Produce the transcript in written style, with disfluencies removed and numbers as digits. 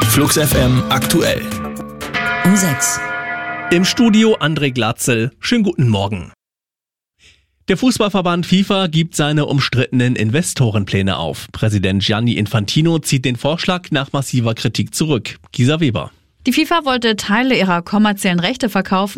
Flux FM aktuell. Um 6. Im Studio André Glatzel. Schönen guten Morgen. Der Fußballverband FIFA gibt seine umstrittenen Investorenpläne auf. Präsident Gianni Infantino zieht den Vorschlag nach massiver Kritik zurück. Gisa Weber. Die FIFA wollte Teile ihrer kommerziellen Rechte verkaufen